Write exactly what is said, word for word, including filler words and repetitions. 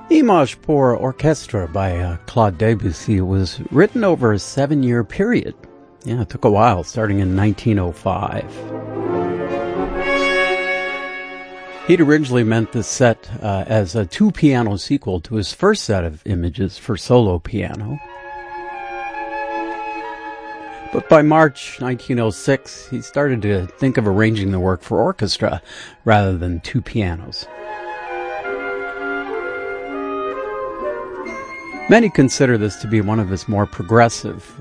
Image pour Orchestre by uh, Claude Debussy was written over a seven-year period. Yeah, it took a while, starting in nineteen oh five. He'd originally meant this set uh, as a two-piano sequel to his first set of images for solo piano. But by March nineteen oh six, he started to think of arranging the work for orchestra rather than two pianos. Many consider this to be one of his more progressive